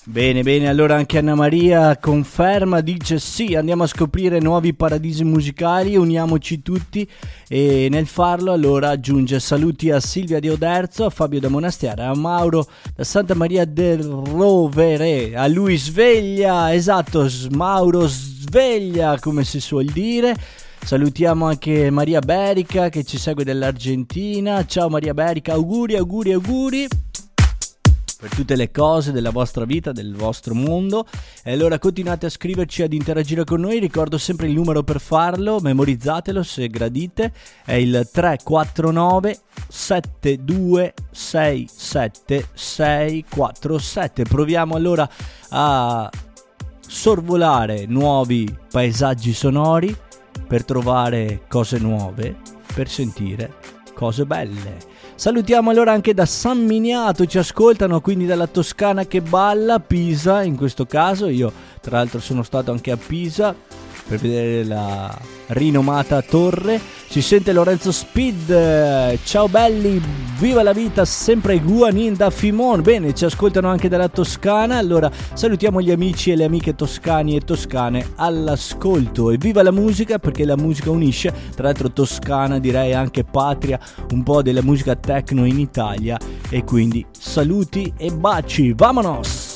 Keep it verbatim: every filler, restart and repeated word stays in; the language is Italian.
Bene, bene, allora anche Anna Maria conferma, dice sì, andiamo a scoprire nuovi paradisi musicali, uniamoci tutti, e nel farlo allora aggiunge saluti a Silvia di Oderzo, a Fabio da Monastera, a Mauro da Santa Maria del Rovere, a lui sveglia, esatto, Mauro sveglia come si suol dire. Salutiamo anche Maria Berica che ci segue dall'Argentina. Ciao Maria Berica, auguri, auguri, auguri per tutte le cose della vostra vita, del vostro mondo. E allora continuate a scriverci, ad interagire con noi. Ricordo sempre il numero per farlo, memorizzatelo se gradite, è il tre quattro nove sette due sei sette sei quattro sette. Proviamo allora a sorvolare nuovi paesaggi sonori per trovare cose nuove, per sentire cose belle. Salutiamo allora anche da San Miniato, ci ascoltano, quindi dalla Toscana che balla, Pisa in questo caso. Io tra l'altro sono stato anche a Pisa per vedere la rinomata torre. Si sente Lorenzo Speed, ciao belli, viva la vita, sempre Guanin da Fimon. Bene, ci ascoltano anche dalla Toscana, allora salutiamo gli amici e le amiche toscani e toscane all'ascolto. E viva la musica, perché la musica unisce, tra l'altro Toscana direi anche patria un po' della musica techno in Italia, e quindi saluti e baci, vamonos!